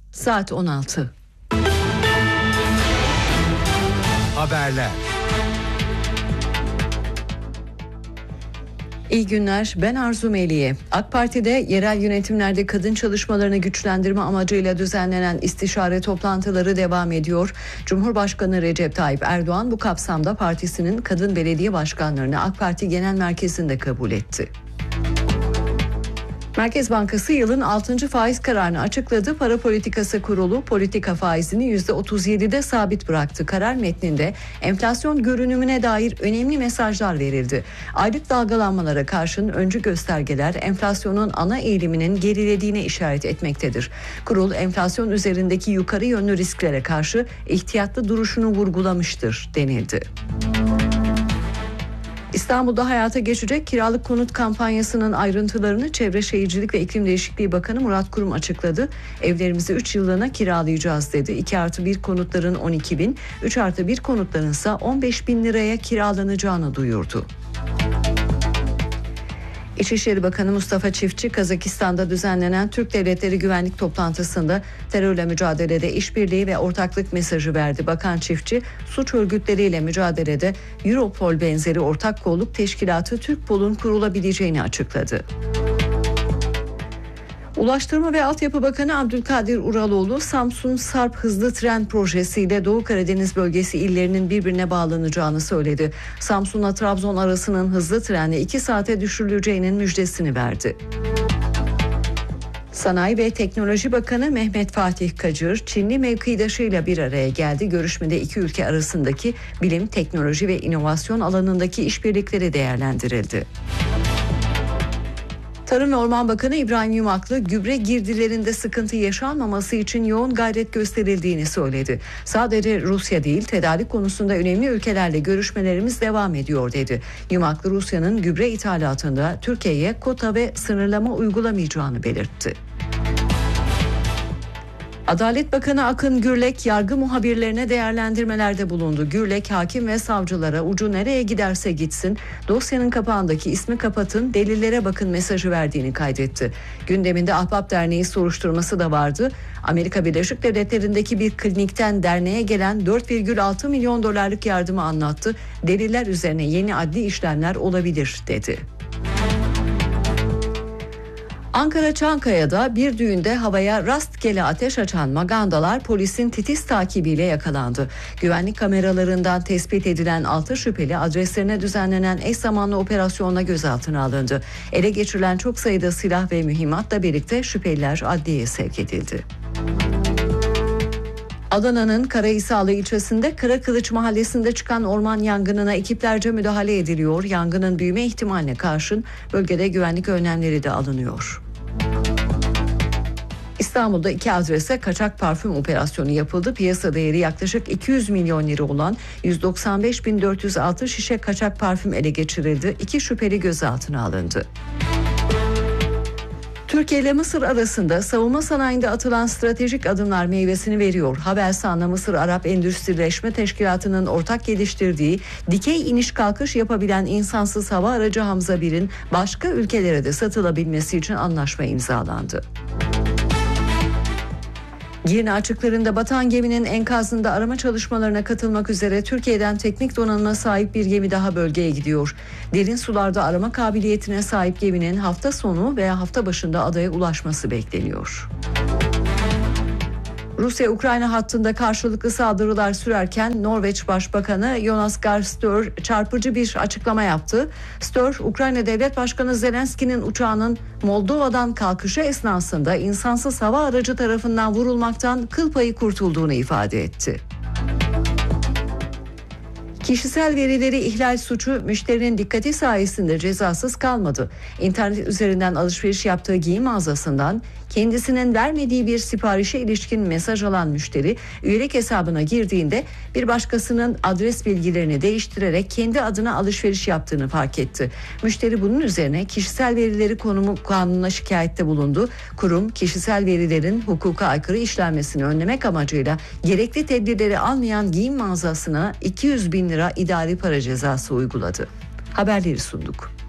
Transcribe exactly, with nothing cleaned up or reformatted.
Saat on altı. Haberler. İyi günler, ben Arzu Meliye. AK Parti'de yerel yönetimlerde kadın çalışmalarını güçlendirme amacıyla düzenlenen istişare toplantıları devam ediyor. Cumhurbaşkanı Recep Tayyip Erdoğan bu kapsamda partisinin kadın belediye başkanlarını AK Parti Genel Merkezi'nde kabul etti. Merkez Bankası yılın altıncı faiz kararını açıkladı. Para Politikası Kurulu politika faizini yüzde otuz yedide sabit bıraktı. Karar metninde enflasyon görünümüne dair önemli mesajlar verildi. Aylık dalgalanmalara karşın öncü göstergeler enflasyonun ana eğiliminin gerilediğine işaret etmektedir. Kurul enflasyon üzerindeki yukarı yönlü risklere karşı ihtiyatlı duruşunu vurgulamıştır denildi. İstanbul'da hayata geçecek kiralık konut kampanyasının ayrıntılarını Çevre Şehircilik ve İklim Değişikliği Bakanı Murat Kurum açıkladı. Evlerimizi üç yıllığına kiralayacağız dedi. iki artı bir konutların on iki bin, üç artı bir konutların ise on beş bin liraya kiralanacağını duyurdu. İçişleri Bakanı Mustafa Çiftçi, Kazakistan'da düzenlenen Türk Devletleri Güvenlik Toplantısı'nda terörle mücadelede işbirliği ve ortaklık mesajı verdi. Bakan Çiftçi, suç örgütleriyle mücadelede Europol benzeri ortak kolluk teşkilatı Türkpol'un kurulabileceğini açıkladı. Ulaştırma ve Altyapı Bakanı Abdülkadir Uraloğlu, Samsun Sarp Hızlı Tren projesiyle Doğu Karadeniz bölgesi illerinin birbirine bağlanacağını söyledi. Samsun'la Trabzon arasının hızlı trenle iki saate düşürüleceğinin müjdesini verdi. Sanayi ve Teknoloji Bakanı Mehmet Fatih Kacır, Çinli mevkidaşıyla bir araya geldi. Görüşmede iki ülke arasındaki bilim, teknoloji ve inovasyon alanındaki işbirlikleri değerlendirildi. Tarım ve Orman Bakanı İbrahim Yumaklı, gübre girdilerinde sıkıntı yaşanmaması için yoğun gayret gösterildiğini söyledi. Sadece Rusya değil, tedarik konusunda önemli ülkelerle görüşmelerimiz devam ediyor dedi. Yumaklı, Rusya'nın gübre ithalatında Türkiye'ye kota ve sınırlama uygulamayacağını belirtti. Adalet Bakanı Akın Gürlek yargı muhabirlerine değerlendirmelerde bulundu. Gürlek, hakim ve savcılara ucu nereye giderse gitsin dosyanın kapağındaki ismi kapatın, delillere bakın mesajı verdiğini kaydetti. Gündeminde Ahbap Derneği soruşturması da vardı. Amerika Birleşik Devletleri'ndeki bir klinikten derneğe gelen dört virgül altı milyon dolarlık yardımı anlattı. Deliller üzerine yeni adli işlemler olabilir dedi. Ankara Çankaya'da bir düğünde havaya rastgele ateş açan magandalar polisin titiz takibiyle yakalandı. Güvenlik kameralarından tespit edilen altı şüpheli adreslerine düzenlenen eş zamanlı operasyonla gözaltına alındı. Ele geçirilen çok sayıda silah ve mühimmatla birlikte şüpheliler adliyeye sevk edildi. Adana'nın Karahisarlı ilçesinde Karakılıç mahallesinde çıkan orman yangınına ekiplerce müdahale ediliyor. Yangının büyüme ihtimaline karşın bölgede güvenlik önlemleri de alınıyor. İstanbul'da iki adrese kaçak parfüm operasyonu yapıldı. Piyasa değeri yaklaşık iki yüz milyon lira olan yüz doksan beş bin dört yüz altı şişe kaçak parfüm ele geçirildi. İki şüpheli gözaltına alındı. Türkiye ile Mısır arasında savunma sanayinde atılan stratejik adımlar meyvesini veriyor. Havelsan'la Mısır Arap Endüstrileşme Teşkilatı'nın ortak geliştirdiği dikey iniş kalkış yapabilen insansız hava aracı Hamza bir'in başka ülkelere de satılabilmesi için anlaşma imzalandı. Girne açıklarında batan geminin enkazında arama çalışmalarına katılmak üzere Türkiye'den teknik donanıma sahip bir gemi daha bölgeye gidiyor. Derin sularda arama kabiliyetine sahip geminin hafta sonu veya hafta başında adaya ulaşması bekleniyor. Rusya-Ukrayna hattında karşılıklı saldırılar sürerken Norveç Başbakanı Jonas Gahr Støre çarpıcı bir açıklama yaptı. Støre, Ukrayna Devlet Başkanı Zelenski'nin uçağının Moldova'dan kalkışı esnasında insansız hava aracı tarafından vurulmaktan kıl payı kurtulduğunu ifade etti. Kişisel verileri ihlal suçu müşterinin dikkati sayesinde cezasız kalmadı. İnternet üzerinden alışveriş yaptığı giyim mağazasından kendisinin vermediği bir siparişe ilişkin mesaj alan müşteri üyelik hesabına girdiğinde bir başkasının adres bilgilerini değiştirerek kendi adına alışveriş yaptığını fark etti. Müşteri bunun üzerine kişisel verileri konumu kanununa şikayette bulundu. Kurum kişisel verilerin hukuka aykırı işlenmesini önlemek amacıyla gerekli tedbirleri almayan giyim mağazasına iki yüz bin lira idari para cezası uyguladı. Haberleri sunduk.